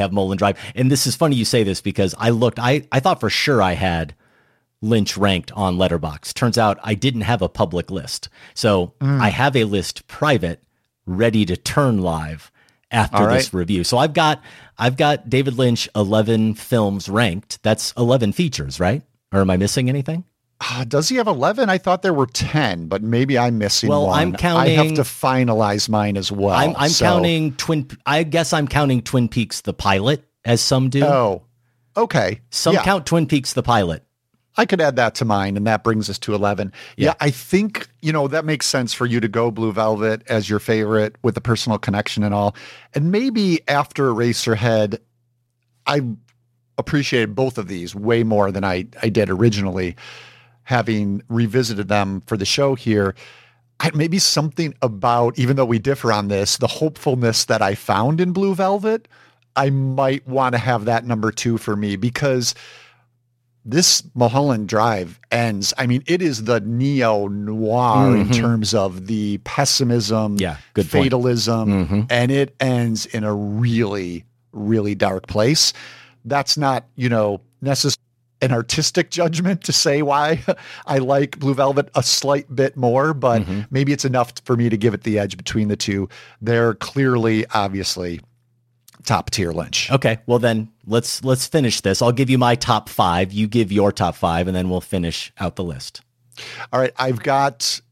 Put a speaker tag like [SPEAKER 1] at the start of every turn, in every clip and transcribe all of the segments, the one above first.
[SPEAKER 1] have Mulholland Drive. And this is funny you say this because I looked, I thought for sure I had Lynch ranked on Letterboxd. Turns out I didn't have a public list. So I have a list private ready to turn live after this review. So I've got David Lynch 11 films ranked. That's 11 features, right? Or am I missing anything?
[SPEAKER 2] Does he have 11? I thought there were 10, but maybe I'm missing one.
[SPEAKER 1] I'm counting.
[SPEAKER 2] I have to finalize mine as well.
[SPEAKER 1] I'm counting I guess I'm counting Twin Peaks the pilot, as some do.
[SPEAKER 2] Oh, okay.
[SPEAKER 1] Some count Twin Peaks the pilot.
[SPEAKER 2] I could add that to mine, and that brings us to 11. Yeah, I think, that makes sense for you to go Blue Velvet as your favorite with the personal connection and all. And maybe after Eraserhead, I appreciated both of these way more than I did originally, having revisited them for the show here. Maybe something about, even though we differ on this, the hopefulness that I found in Blue Velvet, I might want to have that number 2 for me, because this Mulholland Drive ends. I mean, it is the neo-noir in terms of the pessimism, fatalism, and it ends in a really, really dark place. That's not, necessarily an artistic judgment to say why I like Blue Velvet a slight bit more, but maybe it's enough for me to give it the edge between the two. They're clearly, obviously, top tier Lynch.
[SPEAKER 1] Okay, well then let's finish this. I'll give you my top 5. You give your top 5, and then we'll finish out the list.
[SPEAKER 2] All right, I've got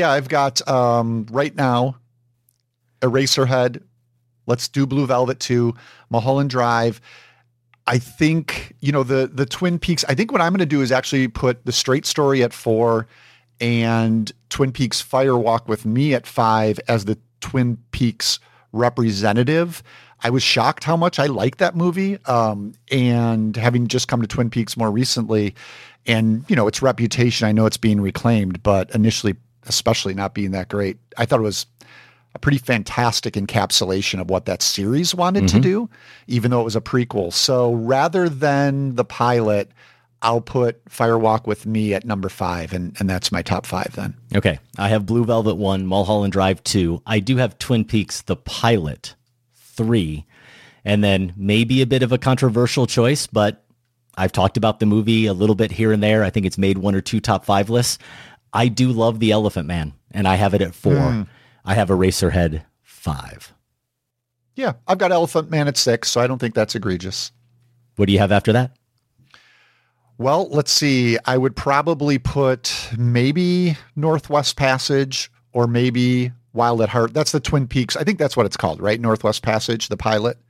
[SPEAKER 2] right now Eraserhead. Let's do Blue Velvet 2, Mulholland Drive. I think, the Twin Peaks, I think what I'm going to do is actually put The Straight Story at 4 and Twin Peaks Fire Walk with Me at 5 as the Twin Peaks representative. I was shocked how much I like that movie. And having just come to Twin Peaks more recently and, its reputation, I know it's being reclaimed, but initially, especially not being that great, I thought it was a pretty fantastic encapsulation of what that series wanted to do, even though it was a prequel. So rather than the pilot, I'll put Fire Walk with Me at number 5, and that's my top 5 then.
[SPEAKER 1] Okay. I have Blue Velvet 1, Mulholland Drive 2. I do have Twin Peaks the pilot 3, and then maybe a bit of a controversial choice, but I've talked about the movie a little bit here and there. I think it's made 1 or 2 top 5 lists. I do love The Elephant Man, and I have it at 4. I have Eraserhead 5.
[SPEAKER 2] Yeah, I've got Elephant Man at 6, so I don't think that's egregious.
[SPEAKER 1] What do you have after that?
[SPEAKER 2] Well, let's see. I would probably put maybe Northwest Passage or maybe Wild at Heart. That's the Twin Peaks. I think that's what it's called, right? Northwest Passage, the pilot.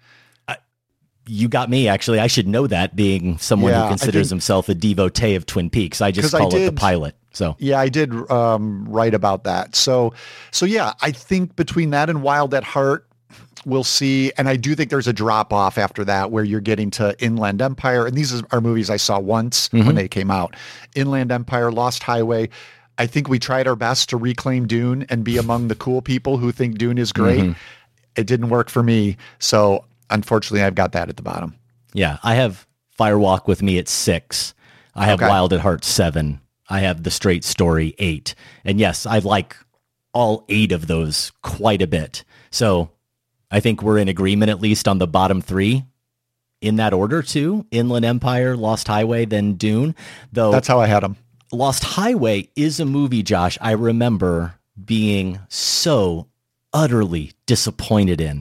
[SPEAKER 1] You got me, actually. I should know that, being someone who considers himself a devotee of Twin Peaks. I just call it the pilot. So
[SPEAKER 2] yeah, I did write about that. So yeah, I think between that and Wild at Heart, we'll see. And I do think there's a drop off after that where you're getting to Inland Empire. And these are movies I saw once when they came out. Inland Empire, Lost Highway. I think we tried our best to reclaim Dune and be among the cool people who think Dune is great. It didn't work for me. So unfortunately, I've got that at the bottom.
[SPEAKER 1] Yeah, I have Fire Walk with Me at 6. I have Wild at Heart 7. I have The Straight Story 8. And yes, I like all 8 of those quite a bit. So I think we're in agreement at least on the bottom 3 in that order too. Inland Empire, Lost Highway, then Dune. Though
[SPEAKER 2] that's how I had them.
[SPEAKER 1] Lost Highway is a movie, Josh, I remember being so utterly disappointed in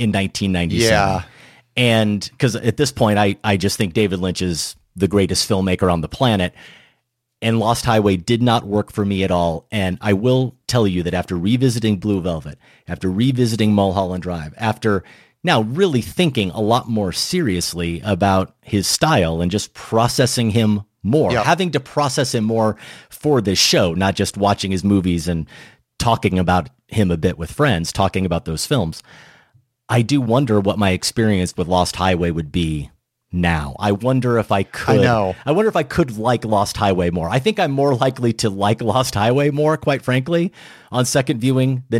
[SPEAKER 1] 1997.
[SPEAKER 2] Yeah.
[SPEAKER 1] And because at this point, I just think David Lynch is the greatest filmmaker on the planet. And Lost Highway did not work for me at all. And I will tell you that after revisiting Blue Velvet, after revisiting Mulholland Drive, after now really thinking a lot more seriously about his style and just processing him more, having to process him more for this show, not just watching his movies and talking about him a bit with friends, talking about those films. I do wonder what my experience with Lost Highway would be now. I wonder if I could. I wonder if I could like Lost Highway more. I think I'm more likely to like Lost Highway more, quite frankly, on second viewing than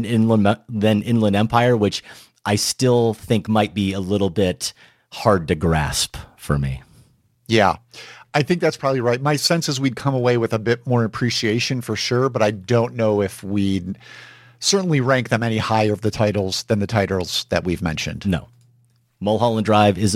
[SPEAKER 1] Inland Empire, which I still think might be a little bit hard to grasp for me.
[SPEAKER 2] Yeah, I think that's probably right. My sense is we'd come away with a bit more appreciation for sure, but I don't know if we'd certainly rank them any higher of the titles than the titles that we've mentioned.
[SPEAKER 1] No. Mulholland Drive is